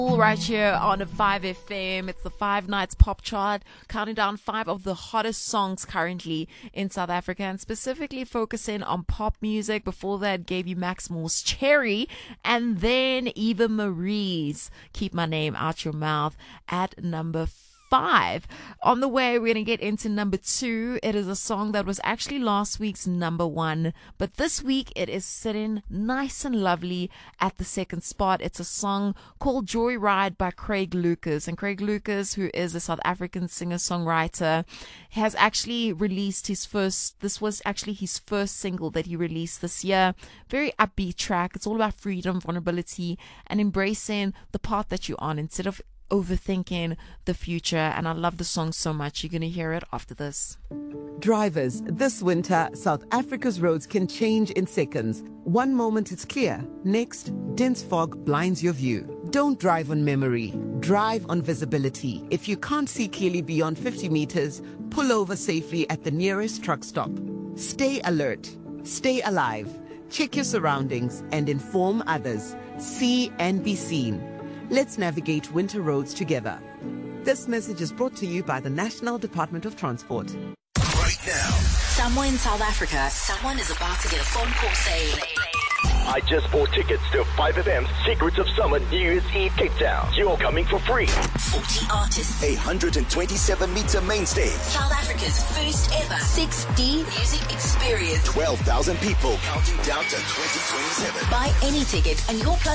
Right here on 5FM. It's the 5 Nights Pop Chart, counting down 5 of the hottest songs currently in South Africa, and specifically focusing on pop music. Before that, gave you Max Moore's Cherry, and then Eva Marie's Keep My Name Out Your Mouth at number 5. On the way, we're going to get into number 2. It is a song that was actually last week's number 1, but this week it is sitting nice and lovely at the second spot. It's a song called Joyride by Craig Lucas. And Craig Lucas, who is a South African singer-songwriter, has actually released this was actually his first single that he released this year. Very upbeat track. It's all about freedom, vulnerability, and embracing the path that you're on instead of overthinking the future. And I love the song so much. You're going to hear it after this. Drivers, this winter, South Africa's roads can change in seconds. One moment it's clear, next, dense fog blinds your view. Don't drive on memory, drive on visibility. If you can't see clearly beyond 50 meters, pull over safely at the nearest truck stop. Stay alert, stay alive, check your surroundings and inform others. See and be seen. Let's navigate winter roads together. This message is brought to you by the National Department of Transport. Right now, somewhere in South Africa, someone is about to get a phone call saying, I just bought tickets to 5FM's Secrets of Summer New Year's Eve Cape Town. You're coming for free. 40 artists. 127-meter main stage. South Africa's first ever 6D music experience. 12,000 people counting down to 2027. Buy any ticket and your